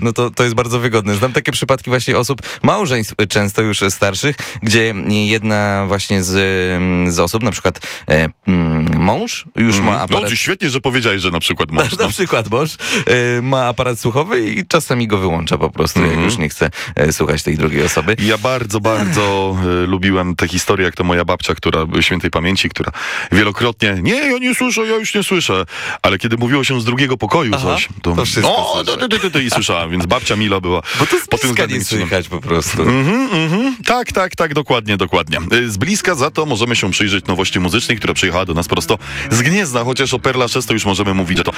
no to jest bardzo wygodne. Znam takie przypadki właśnie osób, małżeństw często już starszych, gdzie jedna właśnie z osób, na przykład mąż już ma aparat... No, świetnie, że powiedziałeś, że na przykład mąż. Na przykład mąż ma aparat słuchowy i czasami go wyłącza po prostu, jak już nie chce słuchać tej drugiej osoby. Ja bardzo, bardzo lubiłem tę historię, jak to moja babcia, która świętej pamięci, która wielokrotnie, nie, ja nie słyszę, ja już nie słyszę, ale kiedy mówiło się z drugiego pokoju coś, to wszystko i słyszałem, więc babcia mila była. Bo to z po tym bliska nie względem słychać po prostu. Tak, dokładnie. Z bliska za to możemy się przyjrzeć nowości muzycznej, która przyjechała do nas prosto z Gniezna, chociaż o Perla 6 to już możemy mówić, że to